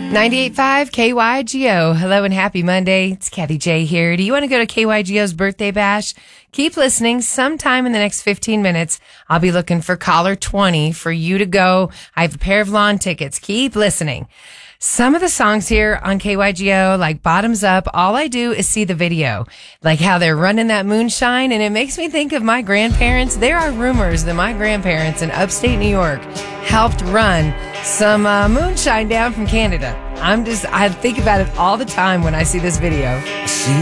98.5 KYGO. Hello and happy Monday. It's Kathy J here. Do you want to go to KYGO's birthday bash? Keep listening. Sometime in the next 15 minutes, I'll be looking for caller 20 for you to go. I have a pair of lawn tickets. Keep listening. Some of the songs here on KYGO, like Bottoms Up, all I do is see the video, like how they're running that moonshine, and it makes me think of my grandparents. There are rumors that my grandparents in upstate New York helped run some moonshine down from Canada. I think about it all the time when I see this video.